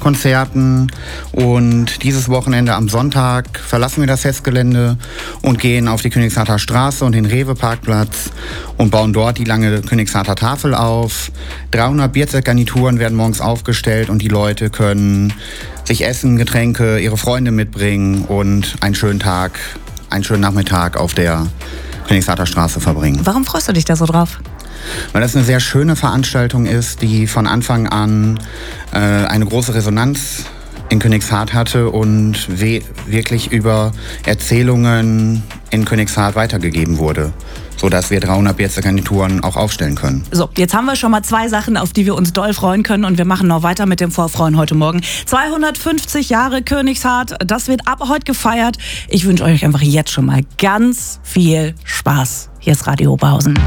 Konzerten. Und dieses Wochenende am Sonntag verlassen wir das Festgelände und gehen auf die Königsharter Straße und den Rewe-Parkplatz und bauen dort die lange Königsharter Tafel auf. 300 Bierzeltgarnituren werden morgens aufgestellt und die Leute können sich Essen, Getränke, ihre Freunde mitbringen und einen schönen Nachmittag auf der Königsharter Straße verbringen. Warum freust du dich da so drauf? Weil das eine sehr schöne Veranstaltung ist, die von Anfang an eine große Resonanz in Königshardt hatte und wirklich über Erzählungen in Königshardt weitergegeben wurde, sodass wir 300 Bierzeltgarnituren auch aufstellen können. So, jetzt haben wir schon mal 2 Sachen, auf die wir uns doll freuen können und wir machen noch weiter mit dem Vorfreuen heute Morgen. 250 Jahre Königshardt, das wird ab heute gefeiert. Ich wünsche euch einfach jetzt schon mal ganz viel Spaß. Hier ist Radio Oberhausen.